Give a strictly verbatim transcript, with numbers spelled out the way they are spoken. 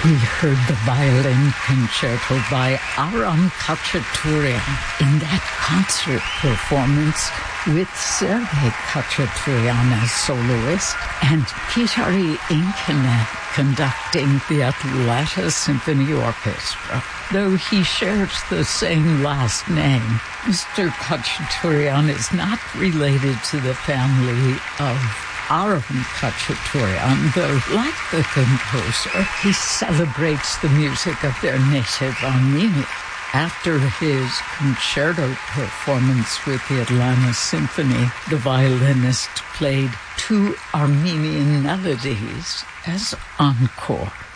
We heard the violin concerto by Aram Khachaturian in that concert performance with Sergei Khachaturian as soloist and Kitari Inkinen conducting the Atlanta Symphony Orchestra. Though he shares the same last name, Mister Khachaturian is not related to the family of Aram Khachaturian, though, like the composer, he celebrates the music of their native Armenia. After his concerto performance with the Atlanta Symphony, the violinist played two Armenian melodies as encore.